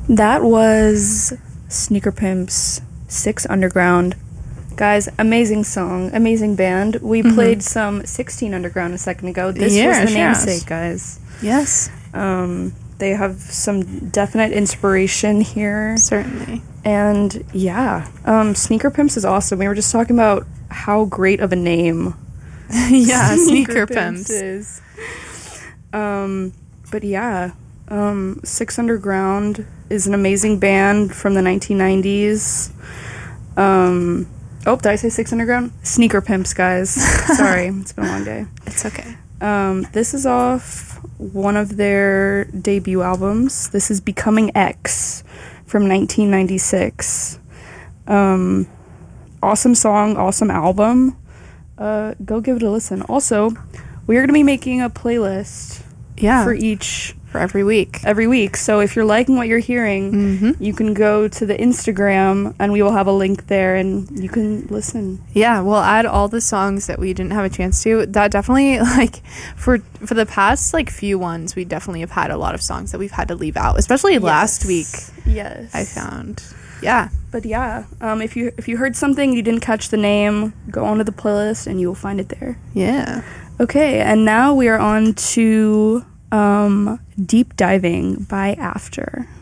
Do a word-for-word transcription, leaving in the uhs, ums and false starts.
That was Sneaker Pimps, Six Underground. Guys, amazing song, amazing band. We mm-hmm. played some sixteen Underground a second ago. This yeah, was the namesake, guys. Yes. Um, they have some definite inspiration here. Certainly. And yeah, um, Sneaker Pimps is awesome. We were just talking about how great of a name yeah, Sneaker, Sneaker Pimps. Pimps is. Um, but yeah, um, Six Underground is an amazing band from the nineteen nineties. Um, oh, did I say Six Underground? Sneaker Pimps, guys. Sorry, it's been a long day. It's okay. Um, this is off one of their debut albums. This is Becoming X from nineteen ninety-six. Um, awesome song, awesome album. Uh, go give it a listen. Also, we are going to be making a playlist yeah. for each... For every week. Every week. So if you're liking what you're hearing, mm-hmm. you can go to the Instagram and we will have a link there and you can listen. Yeah, we'll add all the songs that we didn't have a chance to. That definitely, like, for for the past, like, few ones, we definitely have had a lot of songs that we've had to leave out, especially yes. last week. Yes. I found. Yeah. But yeah, um, if you if you heard something, you didn't catch the name, go onto the playlist and you will find it there. Yeah. Okay, and now we are on to... Um, Deep Diving by After.